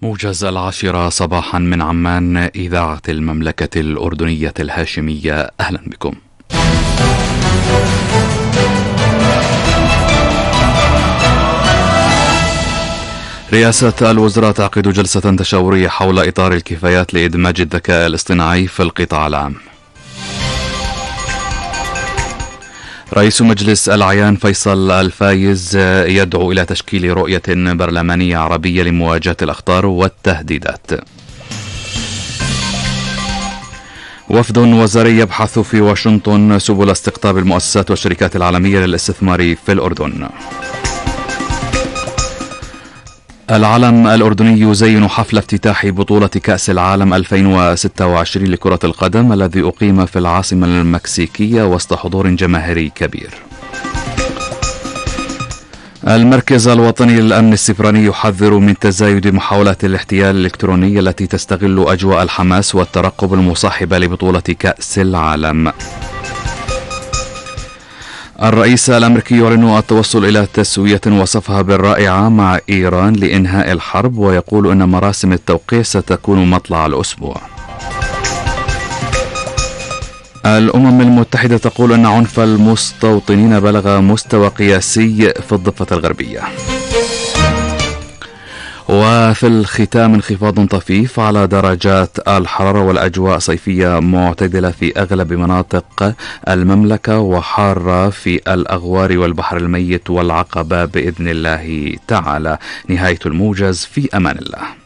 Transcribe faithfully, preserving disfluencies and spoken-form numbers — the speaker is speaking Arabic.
موجز العاشرة صباحا من عمان، إذاعة المملكة الأردنية الهاشمية. أهلا بكم. رئاسة الوزراء تعقد جلسة تشاورية حول إطار الكفايات لإدماج الذكاء الاصطناعي في القطاع العام. رئيس مجلس الأعيان فيصل الفايز يدعو إلى تشكيل رؤية برلمانية عربية لمواجهة الأخطار والتهديدات. وفد وزاري يبحث في واشنطن سبل استقطاب المؤسسات والشركات العالمية للاستثمار في الأردن. العلم الأردني يزين حفل افتتاح بطولة كأس العالم ألفين وستة وعشرين لكرة القدم الذي أقيم في العاصمة المكسيكية وسط حضور جماهيري كبير. المركز الوطني للأمن السيبراني يحذر من تزايد محاولات الاحتيال الإلكتروني التي تستغل أجواء الحماس والترقب المصاحبة لبطولة كأس العالم. الرئيس الأمريكي يعلن التوصل إلى تسوية وصفها بالرائعة مع إيران لإنهاء الحرب، ويقول أن مراسم التوقيع ستكون مطلع الأسبوع. الأمم المتحدة تقول أن عنف المستوطنين بلغ مستوى قياسي في الضفة الغربية. وفي الختام انخفاض طفيف على درجات الحرارة والأجواء صيفية معتدلة في أغلب مناطق المملكة، وحارة في الأغوار والبحر الميت والعقبة بإذن الله تعالى. نهاية الموجز، في أمان الله.